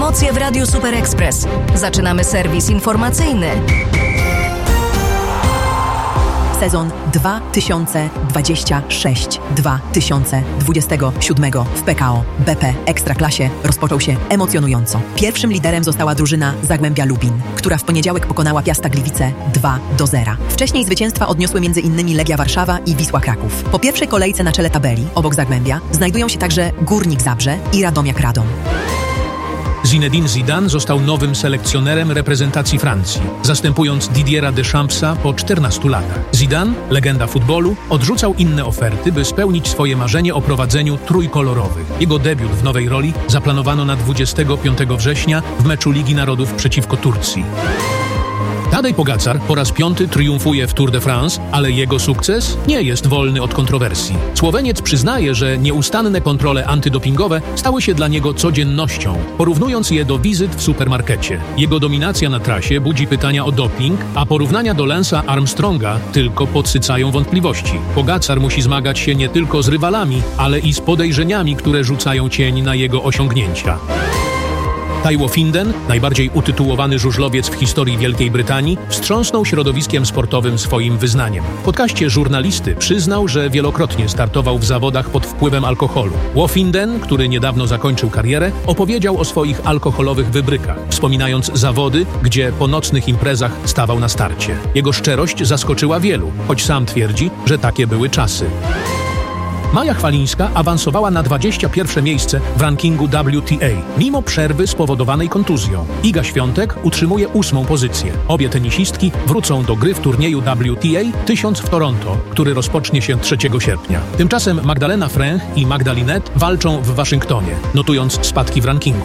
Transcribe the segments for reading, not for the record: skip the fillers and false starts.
Emocje w Radiu Super Express. Zaczynamy serwis informacyjny. Sezon 2026-2027 w PKO BP Ekstraklasie rozpoczął się emocjonująco. Pierwszym liderem została drużyna Zagłębia Lubin, która w poniedziałek pokonała Piasta Gliwice 2-0. Wcześniej zwycięstwa odniosły m.in. Legia Warszawa i Wisła Kraków. Po pierwszej kolejce na czele tabeli, obok Zagłębia, znajdują się także Górnik Zabrze i Radomiak Radom. Zinedine Zidane został nowym selekcjonerem reprezentacji Francji, zastępując Didiera Deschampsa po 14 latach. Zidane, legenda futbolu, odrzucał inne oferty, by spełnić swoje marzenie o prowadzeniu trójkolorowych. Jego debiut w nowej roli zaplanowano na 25 września w meczu Ligi Narodów przeciwko Turcji. Tadej Pogacar po raz 5 triumfuje w Tour de France, ale jego sukces nie jest wolny od kontrowersji. Słoweniec przyznaje, że nieustanne kontrole antydopingowe stały się dla niego codziennością, porównując je do wizyt w supermarkecie. Jego dominacja na trasie budzi pytania o doping, a porównania do Lance'a Armstronga tylko podsycają wątpliwości. Pogacar musi zmagać się nie tylko z rywalami, ale i z podejrzeniami, które rzucają cień na jego osiągnięcia. Taiwo Finden, najbardziej utytułowany żużlowiec w historii Wielkiej Brytanii, wstrząsnął środowiskiem sportowym swoim wyznaniem. W podcaście żurnalisty przyznał, że wielokrotnie startował w zawodach pod wpływem alkoholu. Finden, który niedawno zakończył karierę, opowiedział o swoich alkoholowych wybrykach, wspominając zawody, gdzie po nocnych imprezach stawał na starcie. Jego szczerość zaskoczyła wielu, choć sam twierdzi, że takie były czasy. Maja Chwalińska awansowała na 21. miejsce w rankingu WTA, mimo przerwy spowodowanej kontuzją. Iga Świątek utrzymuje 8. pozycję. Obie tenisistki wrócą do gry w turnieju WTA 1000 w Toronto, który rozpocznie się 3 sierpnia. Tymczasem Magdalena Fręch i Magda Linette walczą w Waszyngtonie, notując spadki w rankingu.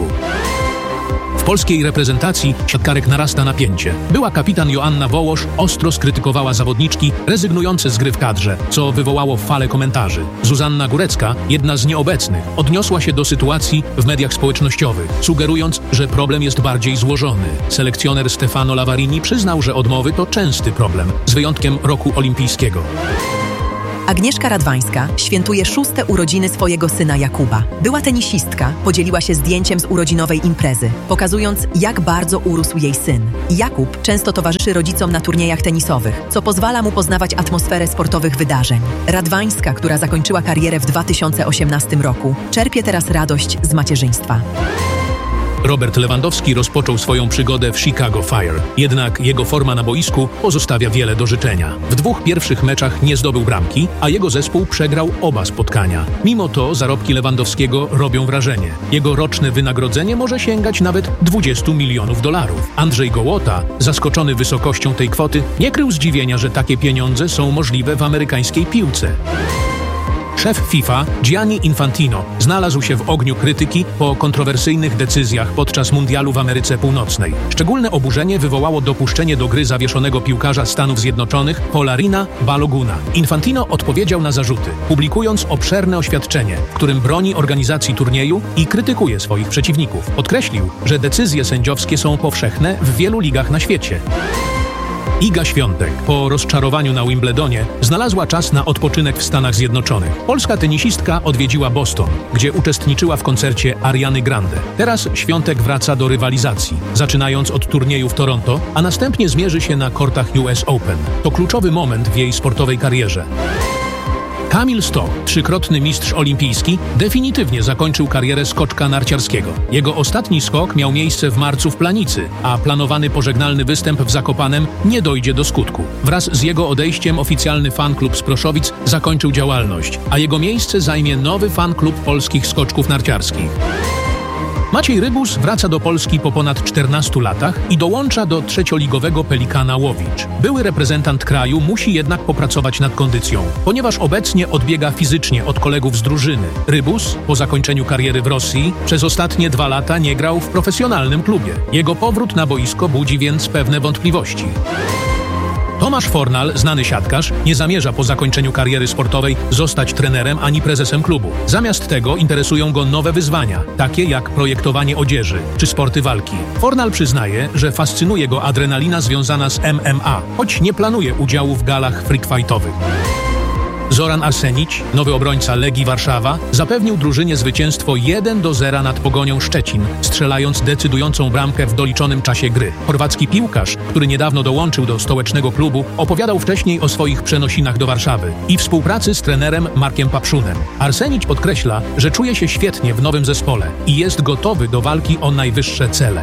W polskiej reprezentacji siatkarek narasta napięcie. Była kapitan Joanna Wołosz ostro skrytykowała zawodniczki rezygnujące z gry w kadrze, co wywołało falę komentarzy. Zuzanna Górecka, jedna z nieobecnych, odniosła się do sytuacji w mediach społecznościowych, sugerując, że problem jest bardziej złożony. Selekcjoner Stefano Lavarini przyznał, że odmowy to częsty problem, z wyjątkiem roku olimpijskiego. Agnieszka Radwańska świętuje 6. urodziny swojego syna Jakuba. Była tenisistka, podzieliła się zdjęciem z urodzinowej imprezy, pokazując, jak bardzo urósł jej syn. Jakub często towarzyszy rodzicom na turniejach tenisowych, co pozwala mu poznawać atmosferę sportowych wydarzeń. Radwańska, która zakończyła karierę w 2018 roku, czerpie teraz radość z macierzyństwa. Robert Lewandowski rozpoczął swoją przygodę w Chicago Fire. Jednak jego forma na boisku pozostawia wiele do życzenia. W 2 pierwszych meczach nie zdobył bramki, a jego zespół przegrał oba spotkania. Mimo to zarobki Lewandowskiego robią wrażenie. Jego roczne wynagrodzenie może sięgać nawet $20 milionów. Andrzej Gołota, zaskoczony wysokością tej kwoty, nie krył zdziwienia, że takie pieniądze są możliwe w amerykańskiej piłce. Szef FIFA, Gianni Infantino, znalazł się w ogniu krytyki po kontrowersyjnych decyzjach podczas mundialu w Ameryce Północnej. Szczególne oburzenie wywołało dopuszczenie do gry zawieszonego piłkarza Stanów Zjednoczonych Polarina Baloguna. Infantino odpowiedział na zarzuty, publikując obszerne oświadczenie, w którym broni organizacji turnieju i krytykuje swoich przeciwników. Podkreślił, że decyzje sędziowskie są powszechne w wielu ligach na świecie. Iga Świątek po rozczarowaniu na Wimbledonie znalazła czas na odpoczynek w Stanach Zjednoczonych. Polska tenisistka odwiedziła Boston, gdzie uczestniczyła w koncercie Ariany Grande. Teraz Świątek wraca do rywalizacji, zaczynając od turnieju w Toronto, a następnie zmierzy się na kortach US Open. To kluczowy moment w jej sportowej karierze. Kamil Stoch, 3-krotny mistrz olimpijski, definitywnie zakończył karierę skoczka narciarskiego. Jego ostatni skok miał miejsce w marcu w Planicy, a planowany pożegnalny występ w Zakopanem nie dojdzie do skutku. Wraz z jego odejściem oficjalny fanklub z Proszowic zakończył działalność, a jego miejsce zajmie nowy fanklub polskich skoczków narciarskich. Maciej Rybus wraca do Polski po ponad 14 latach i dołącza do trzecioligowego Pelikana Łowicz. Były reprezentant kraju musi jednak popracować nad kondycją, ponieważ obecnie odbiega fizycznie od kolegów z drużyny. Rybus, po zakończeniu kariery w Rosji, przez ostatnie 2 lata nie grał w profesjonalnym klubie. Jego powrót na boisko budzi więc pewne wątpliwości. Tomasz Fornal, znany siatkarz, nie zamierza po zakończeniu kariery sportowej zostać trenerem ani prezesem klubu. Zamiast tego interesują go nowe wyzwania, takie jak projektowanie odzieży czy sporty walki. Fornal przyznaje, że fascynuje go adrenalina związana z MMA, choć nie planuje udziału w galach freakfightowych. Zoran Arsenić, nowy obrońca Legii Warszawa, zapewnił drużynie zwycięstwo 1-0 nad Pogonią Szczecin, strzelając decydującą bramkę w doliczonym czasie gry. Chorwacki piłkarz, który niedawno dołączył do stołecznego klubu, opowiadał wcześniej o swoich przenosinach do Warszawy i współpracy z trenerem Markiem Papszunem. Arsenić podkreśla, że czuje się świetnie w nowym zespole i jest gotowy do walki o najwyższe cele.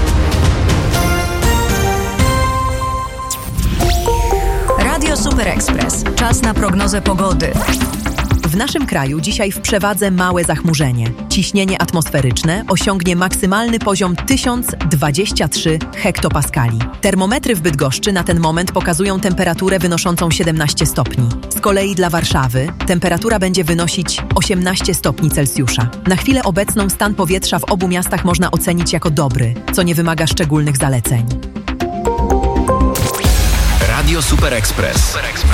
Radio Super Express. Czas na prognozę pogody. W naszym kraju dzisiaj w przewadze małe zachmurzenie. Ciśnienie atmosferyczne osiągnie maksymalny poziom 1023 hektopaskali. Termometry w Bydgoszczy na ten moment pokazują temperaturę wynoszącą 17 stopni. Z kolei dla Warszawy temperatura będzie wynosić 18 stopni Celsjusza. Na chwilę obecną stan powietrza w obu miastach można ocenić jako dobry, co nie wymaga szczególnych zaleceń. Radio Super Express.